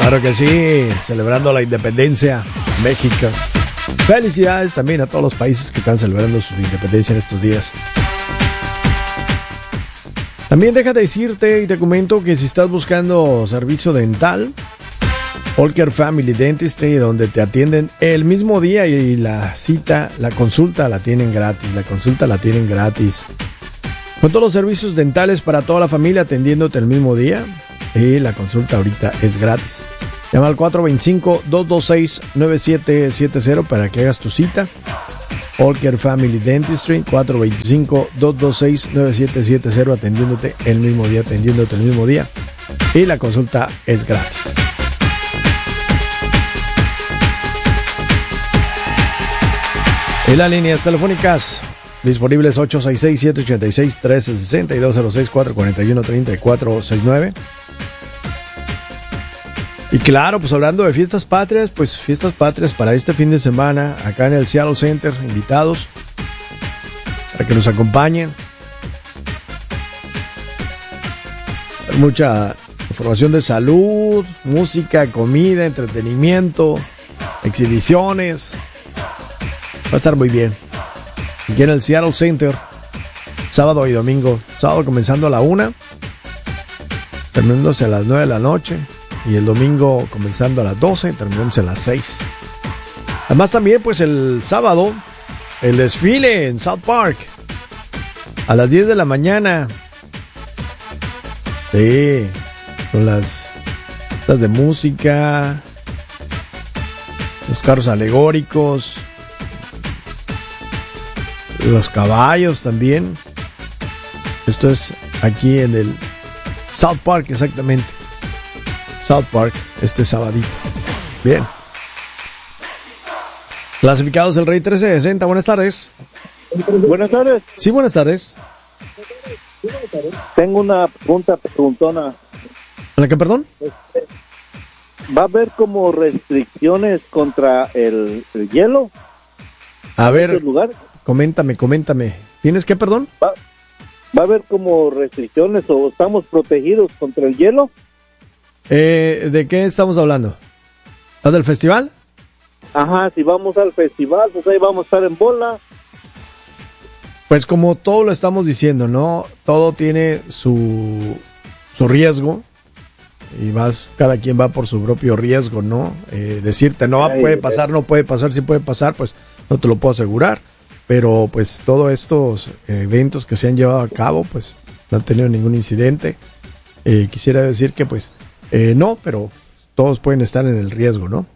Claro que sí, celebrando la independencia, México. Felicidades también a todos los países que están celebrando su independencia en estos días. También déjate decirte y te comento que si estás buscando servicio dental, All Care Family Dentistry, donde te atienden el mismo día y la cita, la consulta la tienen gratis. Con todos los servicios dentales para toda la familia atendiéndote el mismo día y la consulta ahorita es gratis. Llama al 425-226-9770 para que hagas tu cita. All Care Family Dentistry, 425-226-9770, atendiéndote el mismo día. Y la consulta es gratis. Y las líneas telefónicas disponibles 866-786-1360 y 206-441-3469. Y claro, pues hablando de fiestas patrias, para este fin de semana, acá en el Seattle Center, invitados para que nos acompañen. Hay mucha información de salud, música, comida, entretenimiento, exhibiciones. Va a estar muy bien. Aquí en el Seattle Center, sábado y domingo. Sábado comenzando a la 1, terminándose a las 9 de la noche. Y el domingo comenzando a las 12, terminándose a las 6. Además también, pues el sábado, el desfile en South Park. A las 10 de la mañana. Sí, con las de música, los carros alegóricos, los caballos también. Esto es aquí en el South Park, exactamente. South Park, este sabadito. Bien. Clasificados el Rey 1360. Buenas tardes. Buenas tardes. Sí, buenas tardes. Tengo una preguntona. ¿La qué, perdón? ¿Va a haber como restricciones contra el hielo? A ver, coméntame. ¿Tienes qué, perdón? ¿Va a haber como restricciones o estamos protegidos contra el hielo? ¿De qué estamos hablando? ¿La del festival? Ajá, si vamos al festival, pues ahí vamos a estar en bola. Pues como todo lo estamos diciendo, ¿no? Todo tiene su riesgo y cada quien va por su propio riesgo, ¿no? Decirte, no, puede pasar, no puede pasar, sí puede pasar, pues no te lo puedo asegurar. Pero pues todos estos eventos que se han llevado a cabo, pues no han tenido ningún incidente. Quisiera decir que pues no, pero todos pueden estar en el riesgo, ¿no?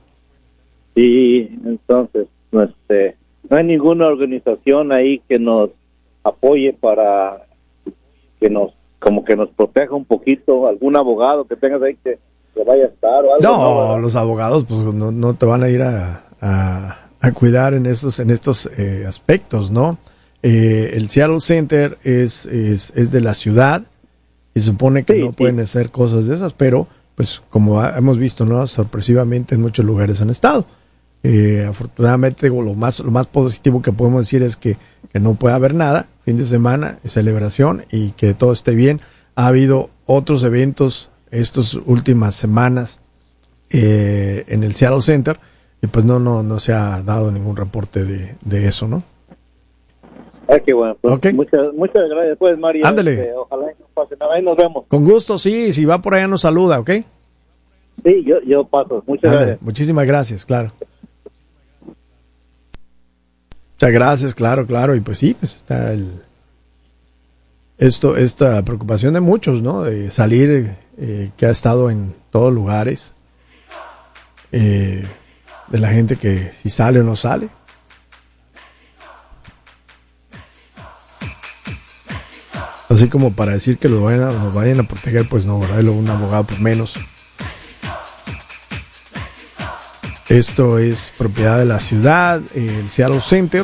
Sí, entonces, no hay ninguna organización ahí que nos apoye para que nos proteja un poquito, algún abogado que tengas ahí que vaya a estar o algo. No, los abogados pues no te van a ir a cuidar en estos aspectos, ¿no? El Seattle Center es de la ciudad y supone que no pueden hacer cosas de esas, pero pues como hemos visto, ¿no? Sorpresivamente en muchos lugares han estado. Afortunadamente lo más positivo que podemos decir es que no puede haber nada, fin de semana, celebración y que todo esté bien. Ha habido otros eventos estas últimas semanas en el Seattle Center y pues no se ha dado ningún reporte de eso, ¿no? Qué bueno, pues okay. Muchas gracias, pues, María. Ándale. Ojalá no pase nada, ahí nos vemos. Con gusto, sí, si va por allá nos saluda, ¿ok? Sí, yo paso, muchas gracias. Muchísimas gracias, claro. Muchas gracias, claro, y pues sí, pues está esta preocupación de muchos, ¿no? De salir, que ha estado en todos lugares, de la gente que si sale o no sale. Así como para decir que nos vayan a proteger, pues no, ¿verdad? Y luego un abogado pues menos. Esto es propiedad de la ciudad, el Seattle Center.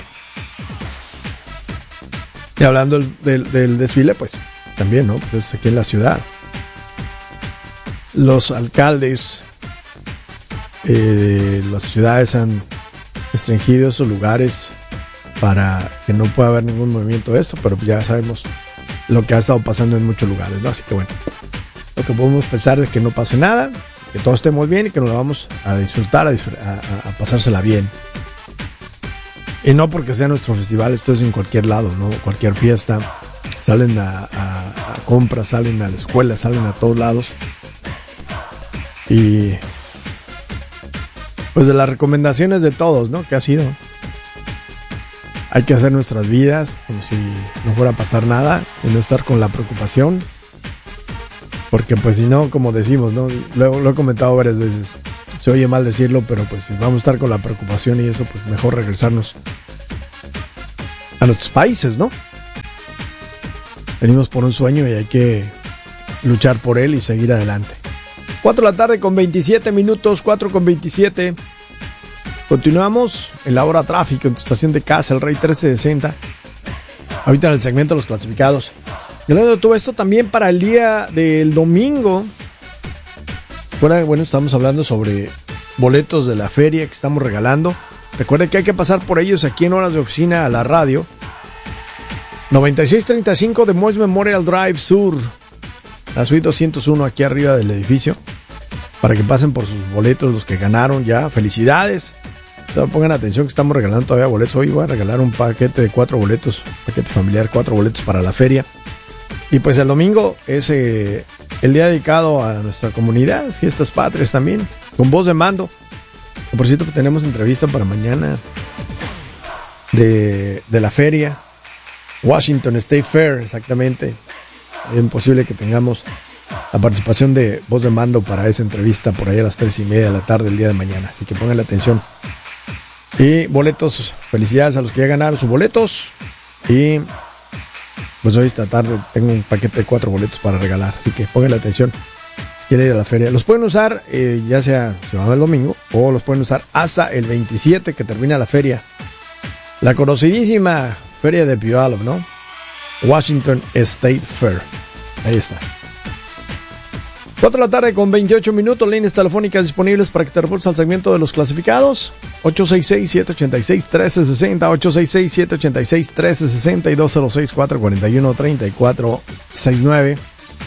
Y hablando del desfile, pues también, ¿no? Pues aquí en la ciudad. Los alcaldes de las ciudades han restringido esos lugares para que no pueda haber ningún movimiento de esto, pero ya sabemos lo que ha estado pasando en muchos lugares, ¿no? Así que bueno, lo que podemos pensar es que no pase nada que todos estemos bien y que nos la vamos a disfrutar, a pasársela bien. Y no porque sea nuestro festival, esto es en cualquier lado, ¿no? Cualquier fiesta, salen a compras, salen a la escuela, salen a todos lados. Y pues de las recomendaciones de todos, ¿no? ¿Qué ha sido? Hay que hacer nuestras vidas como si no fuera a pasar nada y no estar con la preocupación. Porque pues si no, como decimos, ¿no? Lo he comentado varias veces. Se oye mal decirlo, pero pues si vamos a estar con la preocupación y eso, pues mejor regresarnos a nuestros países, ¿no? Venimos por un sueño y hay que luchar por él y seguir adelante. 4 de la tarde con 27 minutos, 4 con 27. Continuamos en la hora tráfico en tu estación de casa, el Rey 1360. Ahorita en el segmento de los clasificados. Y hablando de todo esto, también para el día del domingo. Bueno, estamos hablando sobre boletos de la feria que estamos regalando. Recuerden que hay que pasar por ellos aquí en horas de oficina a la radio. 9635 de Mois Memorial Drive Sur, la suite 201 aquí arriba del edificio, para que pasen por sus boletos, los que ganaron ya. Felicidades. Pongan atención que estamos regalando todavía boletos. Hoy voy a regalar un paquete de 4 boletos, paquete familiar, 4 boletos para la feria. Y pues el domingo es el día dedicado a nuestra comunidad, fiestas patrias también, con voz de mando. Por cierto, tenemos entrevista para mañana de la feria, Washington State Fair, exactamente. Es imposible que tengamos la participación de voz de mando para esa entrevista por ahí a las 3:30 de la tarde el día de mañana. Así que pongan la atención. Y boletos, felicidades a los que ya ganaron sus boletos. Y pues hoy esta tarde tengo un paquete de 4 boletos para regalar. Así que pongan la atención si quieren ir a la feria. Los pueden usar ya sea se van el domingo o los pueden usar hasta el 27 que termina la feria. La conocidísima feria de Puyallup, ¿no? Washington State Fair. Ahí está. 4 de la tarde con 28 minutos. Líneas telefónicas disponibles para que te reportes al segmento de los clasificados. 866-786-1360, 866-786-1360 y 206-441-3469.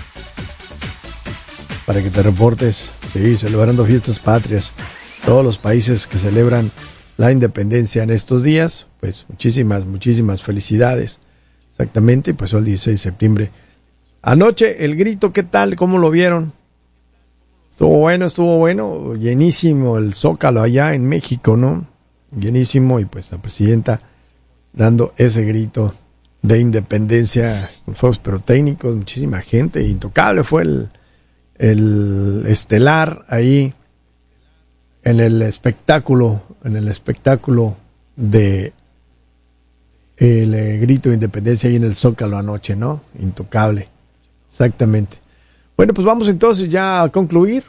Para que te reportes. Sí, celebrando fiestas patrias. Todos los países que celebran la independencia en estos días, pues muchísimas felicidades. Exactamente, pues el 16 de septiembre. Anoche, el grito, ¿qué tal? ¿Cómo lo vieron? Estuvo bueno, llenísimo el Zócalo allá en México, ¿no? Llenísimo, y pues la presidenta dando ese grito de independencia con fuegos pirotécnicos, muchísima gente, intocable fue el estelar ahí en el espectáculo de el grito de independencia ahí en el Zócalo anoche, ¿no? Intocable. Exactamente. Bueno, pues vamos entonces ya a concluir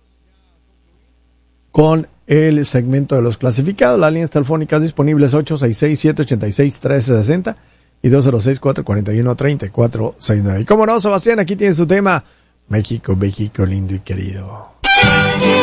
con el segmento de los clasificados. Las líneas telefónicas disponibles 866-786-1360 y 206-441-3469. Y como no, Sebastián, aquí tiene su tema México, México lindo y querido.